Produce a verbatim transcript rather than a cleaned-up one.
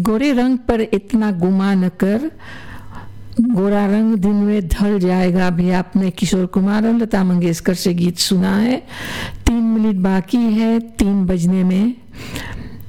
गोरे रंग पर इतना गुमा न कर, गोरा रंग दिन में ढल जाएगा। भी आपने किशोर कुमार और लता मंगेशकर से गीत सुना है। तीन मिनट बाकी है तीन बजने में।